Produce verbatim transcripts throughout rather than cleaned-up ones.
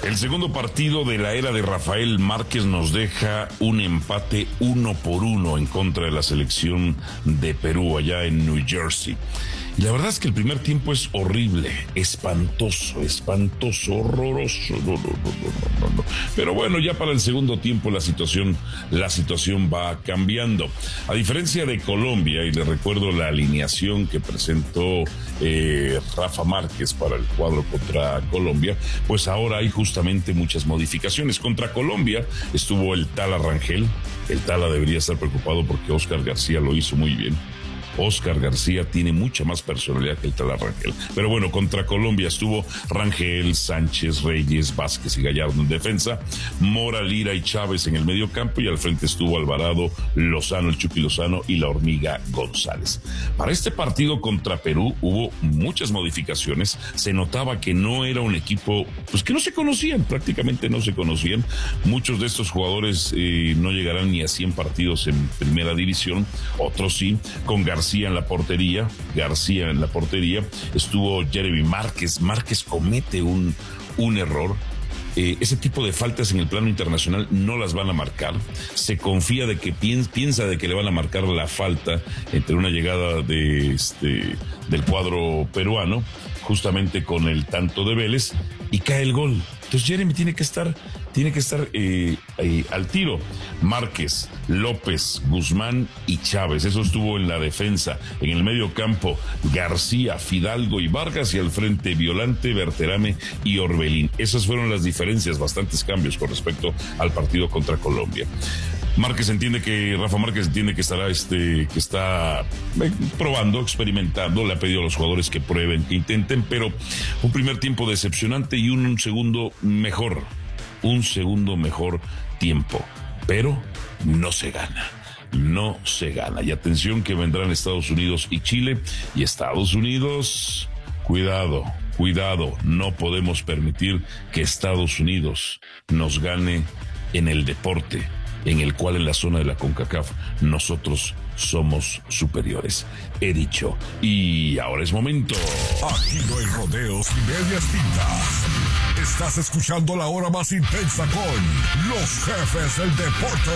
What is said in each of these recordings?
El segundo partido de la era de Rafael Márquez nos deja un empate uno por uno en contra de la selección de Perú allá en New Jersey. Y la verdad es que el primer tiempo es horrible, espantoso, espantoso, horroroso. No, no, no, no, no, no. Pero bueno, ya para el segundo tiempo la situación, la situación va cambiando. A diferencia de Colombia, y le recuerdo la alineación que presentó eh, Rafa Márquez para el cuadro contra Colombia, pues ahora hay justamente muchas modificaciones. Contra Colombia estuvo el Tala Rangel. El Tala debería estar preocupado porque Oscar García lo hizo muy bien. Oscar García tiene mucha más personalidad que el Tala Rangel. Pero bueno, contra Colombia estuvo Rangel, Sánchez, Reyes, Vázquez y Gallardo en defensa, Mora, Lira y Chávez en el medio campo, y al frente estuvo Alvarado, Lozano, el Chucky Lozano y la Hormiga González. Para este partido contra Perú hubo muchas modificaciones. Se notaba que no era un equipo, pues que no se conocían, prácticamente no se conocían. Muchos de estos jugadores eh, no llegarán ni a cien partidos en primera división, otros sí, con García García en la portería, García en la portería, estuvo Jeremy Márquez. Márquez comete un, un error. Eh, ese tipo de faltas en el plano internacional no las van a marcar. Se confía de que piensa, piensa de que le van a marcar la falta entre una llegada de este del cuadro peruano, justamente con el tanto de Vélez, y cae el gol. Entonces Jeremy tiene que estar, tiene que estar eh, eh, al tiro. Márquez, López, Guzmán y Chávez. Eso estuvo en la defensa. En el medio campo, García, Fidalgo y Vargas, y al frente Violante, Berterame y Orbelín. Esas fueron las diferencias, bastantes cambios con respecto al partido contra Colombia. Márquez entiende que, Rafa Márquez entiende que estará, este, que está eh, probando, experimentando, le ha pedido a los jugadores que prueben, que intenten, pero un primer tiempo decepcionante y un, un segundo mejor, un segundo mejor tiempo, pero no se gana. No se gana. Y atención que vendrán Estados Unidos y Chile, y Estados Unidos, cuidado, cuidado, no podemos permitir que Estados Unidos nos gane en el deporte en el cual en la zona de la CONCACAF nosotros somos superiores. He dicho, y ahora es momento. Aquí no hay rodeos y medias tintas. Estás escuchando la hora más intensa con los jefes del deporte.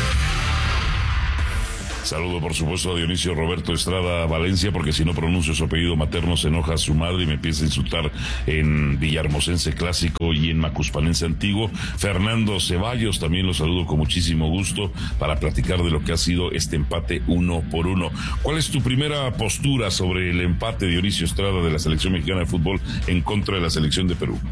Saludo por supuesto a Dionisio Roberto Estrada Valencia, porque si no pronuncio su apellido materno se enoja a su madre y me empieza a insultar en Villahermosense Clásico y en Macuspalense Antiguo. Fernando Ceballos también lo saludo con muchísimo gusto para platicar de lo que ha sido este empate uno por uno. ¿Cuál es tu primera postura sobre el empate, Dionisio Estrada, de la selección mexicana de fútbol en contra de la selección de Perú?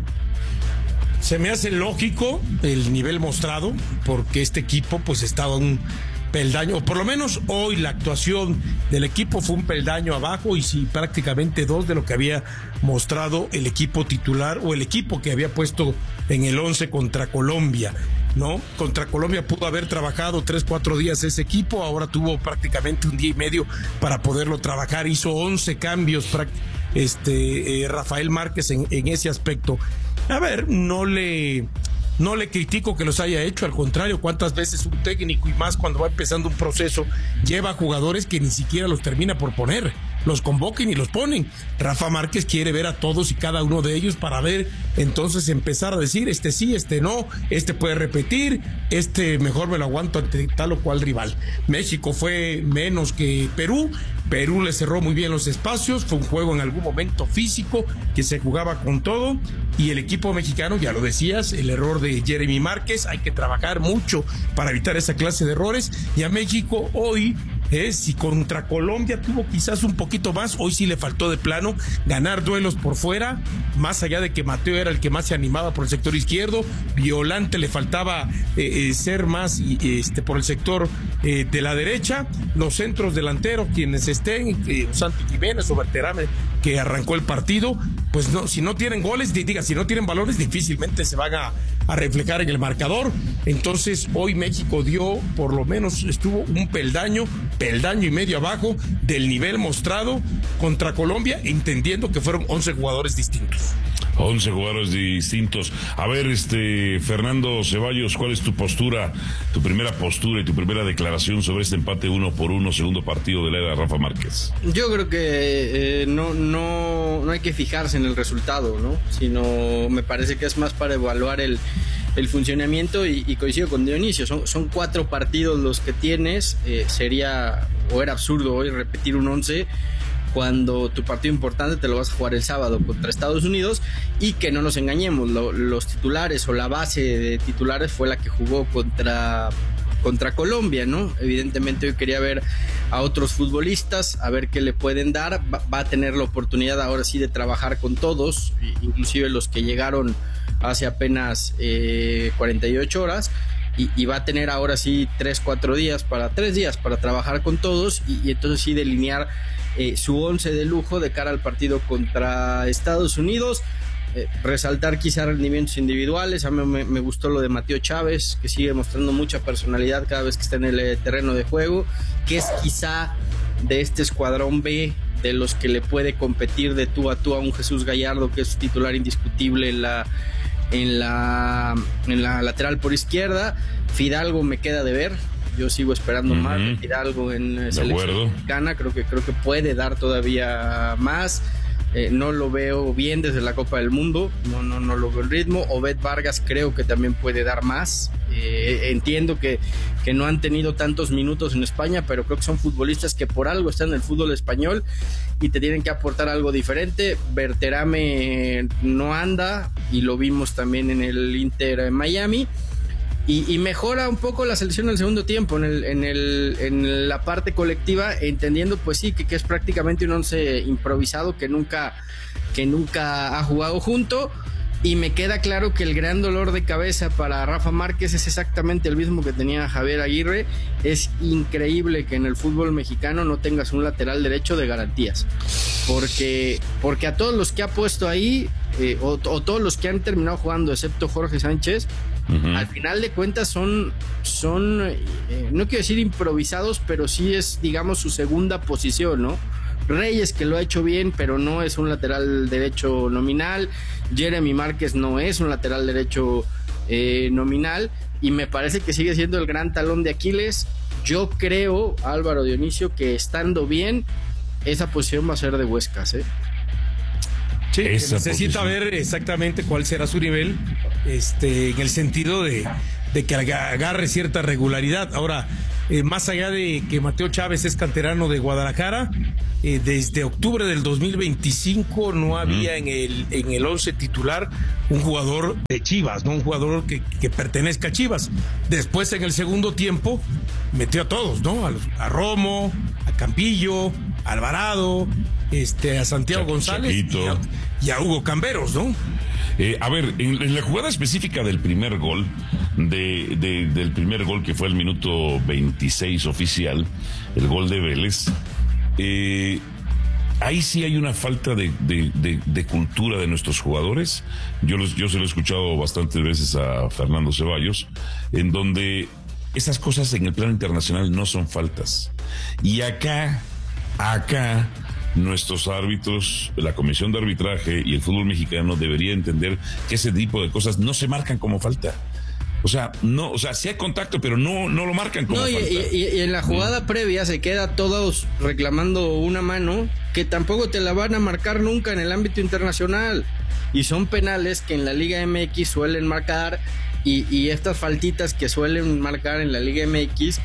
Se me hace lógico el nivel mostrado, porque este equipo pues estaba un peldaño, o por lo menos hoy la actuación del equipo fue un peldaño abajo, y sí, prácticamente dos de lo que había mostrado el equipo titular o el equipo que había puesto en el once contra Colombia, ¿no? Contra Colombia pudo haber trabajado tres, cuatro días ese equipo, ahora tuvo prácticamente un día y medio para poderlo trabajar, hizo once cambios este, eh, Rafael Márquez en, en ese aspecto. A ver, no le... No le critico que los haya hecho, al contrario, cuántas veces un técnico, y más cuando va empezando un proceso, lleva jugadores que ni siquiera los termina por poner, los convoquen y los ponen. Rafa Márquez quiere ver a todos y cada uno de ellos para ver, entonces empezar a decir, este sí, este no, este puede repetir, este mejor me lo aguanto ante tal o cual rival. México fue menos que Perú, Perú le cerró muy bien los espacios, fue un juego en algún momento físico, que se jugaba con todo, y el equipo mexicano, ya lo decías, el error de Jeremy Márquez, hay que trabajar mucho para evitar esa clase de errores, y a México hoy, eh, si contra Colombia tuvo quizás un poquito más, hoy sí le faltó de plano ganar duelos por fuera, más allá de que Mateo era el que más se animaba por el sector izquierdo, Violante le faltaba eh, eh, ser más este, por el sector eh, de la derecha, los centros delanteros, quienes estén, eh, Santi Jiménez o Berterame, que arrancó el partido, pues no, si no tienen goles, diga, si no tienen balones, difícilmente se van a, a reflejar en el marcador. Entonces hoy México dio, por lo menos estuvo un peldaño, peldaño y medio abajo del nivel mostrado contra Colombia, entendiendo que fueron once jugadores distintos. once jugadores distintos. A ver, este Fernando Ceballos, ¿cuál es tu postura, tu primera postura y tu primera declaración sobre este empate uno por uno, segundo partido de la era de Rafa Márquez? Yo creo que eh, no, no, no hay que fijarse en el resultado, ¿no? Sino me parece que es más para evaluar el, el funcionamiento y, y coincido con Dionisio, son, son cuatro partidos los que tienes, eh, sería o era absurdo hoy repetir un once cuando tu partido importante te lo vas a jugar el sábado contra Estados Unidos, y que no nos engañemos, lo, los titulares o la base de titulares fue la que jugó contra, contra Colombia, ¿no? Evidentemente hoy quería ver a otros futbolistas, a ver qué le pueden dar, va, va a tener la oportunidad ahora sí de trabajar con todos, inclusive los que llegaron hace apenas eh, cuarenta y ocho horas, y, y va a tener ahora sí tres, cuatro días para, tres días para trabajar con todos, y, y entonces sí delinear eh, su once de lujo de cara al partido contra Estados Unidos. Eh, resaltar quizá rendimientos individuales. A mí me, me gustó lo de Mateo Chávez, que sigue mostrando mucha personalidad cada vez que está en el eh, terreno de juego, que es quizá de este escuadrón B de los que le puede competir de tú a tú a un Jesús Gallardo, que es titular indiscutible en la en la en la lateral por izquierda. Fidalgo me queda de ver, yo sigo esperando uh-huh. más de Fidalgo en eh, selección mexicana, creo que creo que puede dar todavía más. Eh, no lo veo bien desde la Copa del Mundo, no, no, no lo veo en ritmo. Obed Vargas creo que también puede dar más. Eh, entiendo que, que no han tenido tantos minutos en España, pero creo que son futbolistas que por algo están en el fútbol español y te tienen que aportar algo diferente. Berterame no anda, y lo vimos también en el Inter en Miami. Y, y mejora un poco la selección en el segundo tiempo, en, el, en, el, en la parte colectiva, entendiendo pues sí que, que es prácticamente un once improvisado que nunca, que nunca ha jugado junto. Y me queda claro que el gran dolor de cabeza para Rafa Márquez es exactamente el mismo que tenía Javier Aguirre. Es increíble que en el fútbol mexicano no tengas un lateral derecho de garantías, porque, porque a todos los que ha puesto ahí, eh, o, o todos los que han terminado jugando, excepto Jorge Sánchez, uh-huh. al final de cuentas son, son eh, no quiero decir improvisados, pero sí es, digamos, su segunda posición, ¿no? Reyes, que lo ha hecho bien, pero no es un lateral derecho nominal. Jeremy Márquez no es un lateral derecho eh, nominal, y me parece que sigue siendo el gran talón de Aquiles. Yo creo, Álvaro, Dionisio, que estando bien, esa posición va a ser de Huescas, ¿eh? Sí, necesita posición. ver exactamente cuál será su nivel, este, en el sentido de, de que agarre cierta regularidad. Ahora, eh, más allá de que Mateo Chávez es canterano de Guadalajara, eh, desde octubre del dos mil veinticinco no había en el en el once titular un jugador de Chivas, no un jugador que, que pertenezca a Chivas. Después, en el segundo tiempo, metió a todos, ¿no? A, los, a Romo, a Campillo, a Alvarado, este, a Santiago Ch- González y a, y a Hugo Camberos, ¿no? Eh, a ver, en, en la jugada específica del primer gol, de, de, del primer gol que fue el minuto veintiséis oficial, el gol de Vélez, eh, ahí sí hay una falta de, de, de, de cultura de nuestros jugadores. Yo, los, yo se lo he escuchado bastantes veces a Fernando Ceballos, en donde esas cosas en el plano internacional no son faltas. Y acá, acá... nuestros árbitros, la comisión de arbitraje y el fútbol mexicano debería entender que ese tipo de cosas no se marcan como falta. O sea, no, o sea, sí hay contacto, pero no, no lo marcan como no, y, falta. Y, y en la jugada mm. previa se queda todos reclamando una mano que tampoco te la van a marcar nunca en el ámbito internacional. Y son penales que en la Liga M X suelen marcar, y, y estas faltitas que suelen marcar en la Liga M X.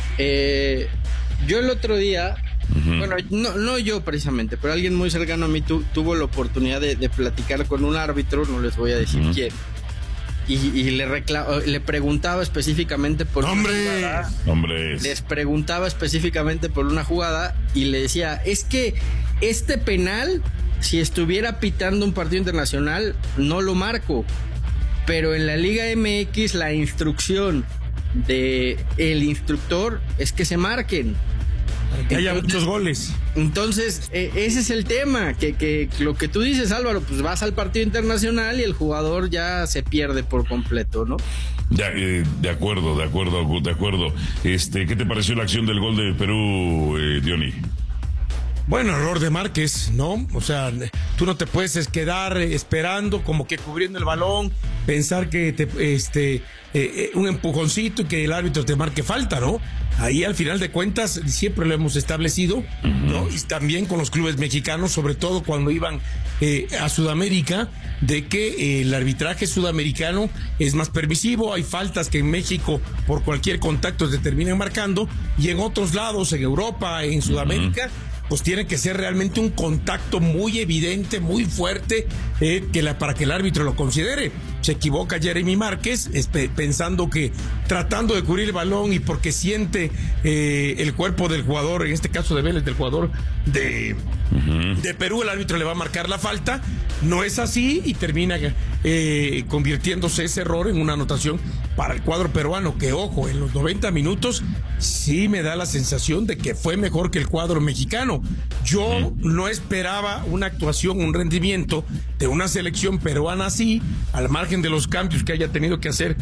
Eh, yo el otro día... Uh-huh. Bueno, no, no yo precisamente, pero alguien muy cercano a mí tu, tuvo la oportunidad de, de platicar con un árbitro, no les voy a decir uh-huh. quién, y, y le, recla- le preguntaba específicamente por ¡Hombre! una jugada. ¡Hombre! Les preguntaba específicamente por una jugada y le decía, es que este penal, si estuviera pitando un partido internacional, no lo marco, pero en la Liga M X la instrucción de el instructor es que se marquen. Que haya muchos goles. Entonces, eh, ese es el tema, que, que lo que tú dices, Álvaro, pues vas al partido internacional y el jugador ya se pierde por completo, ¿no? Ya, eh, de acuerdo, de acuerdo, de acuerdo. Este, ¿qué te pareció la acción del gol de Perú, eh, Diony? Bueno, error de Márquez, ¿no? O sea, tú no te puedes quedar esperando, como que cubriendo el balón, pensar que te, este, eh, eh, un empujoncito y que el árbitro te marque falta, ¿no? Ahí al final de cuentas siempre lo hemos establecido, ¿no? Y también con los clubes mexicanos, sobre todo cuando iban eh, a Sudamérica, de que eh, el arbitraje sudamericano es más permisivo, hay faltas que en México por cualquier contacto se terminan marcando, y en otros lados, en Europa, en Sudamérica, uh-huh. pues tiene que ser realmente un contacto muy evidente, muy fuerte, eh, que la, para que el árbitro lo considere. Se equivoca Jeremy Márquez espe- pensando que tratando de cubrir el balón y porque siente eh, el cuerpo del jugador, en este caso de Vélez, del jugador de, uh-huh. de Perú, el árbitro le va a marcar la falta. No es así y termina eh, convirtiéndose ese error en una anotación para el cuadro peruano, que ojo, en los noventa minutos sí me da la sensación de que fue mejor que el cuadro mexicano. Yo uh-huh. no esperaba una actuación, un rendimiento de una selección peruana así, al margen de los cambios que haya tenido que hacer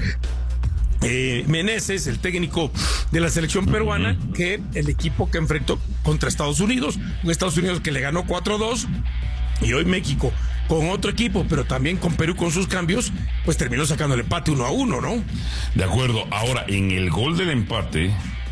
eh, Meneses, el técnico de la selección peruana, uh-huh. que el equipo que enfrentó contra Estados Unidos, un Estados Unidos que le ganó cuatro a dos, y hoy México con otro equipo, pero también con Perú con sus cambios, pues terminó sacando el empate uno a uno, ¿no? De acuerdo. Ahora, en el gol del empate,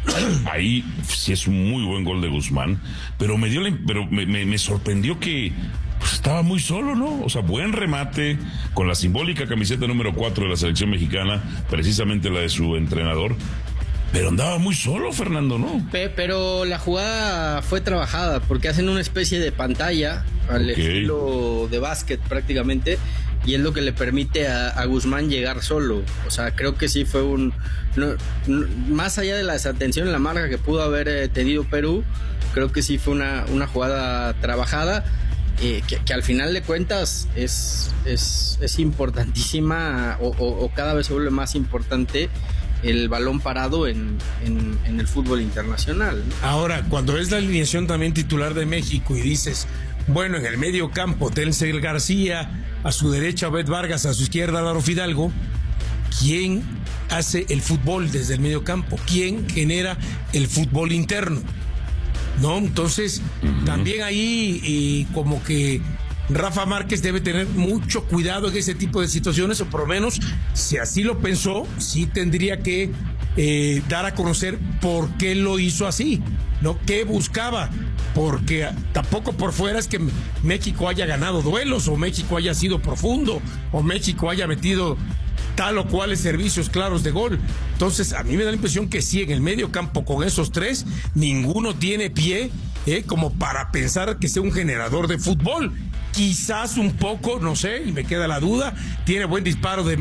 ahí sí es un muy buen gol de Guzmán, pero me dio la, pero me, me, me sorprendió que pues estaba muy solo, ¿no? O sea, buen remate con la simbólica camiseta número cuatro de la selección mexicana, precisamente la de su entrenador. Pero andaba muy solo, Fernando, ¿no? Pero la jugada fue trabajada porque hacen una especie de pantalla al okay. estilo de básquet prácticamente, y es lo que le permite a, a Guzmán llegar solo. O sea, creo que sí fue un... No, no, más allá de la desatención en la marca que pudo haber eh, tenido Perú, creo que sí fue una, una jugada trabajada, eh, que, que al final de cuentas es, es, es importantísima, o, o, o cada vez se vuelve más importante el balón parado en, en, en el fútbol internacional, ¿no? Ahora, cuando ves la alineación también titular de México y dices, bueno, en el medio campo, Telcel García, a su derecha Obed Vargas, a su izquierda Álvaro Fidalgo, ¿quién hace el fútbol desde el medio campo? ¿Quién genera el fútbol interno? ¿No? Entonces, uh-huh. también ahí y como que Rafa Márquez debe tener mucho cuidado en ese tipo de situaciones, o por lo menos, si así lo pensó, sí tendría que eh, dar a conocer por qué lo hizo así, ¿no? ¿Qué buscaba? Porque tampoco por fuera es que México haya ganado duelos, o México haya sido profundo, o México haya metido tal o cuales servicios claros de gol. Entonces, a mí me da la impresión que sí, en el medio campo con esos tres, ninguno tiene pie eh, como para pensar que sea un generador de fútbol. Quizás un poco, no sé, y me queda la duda, tiene buen disparo de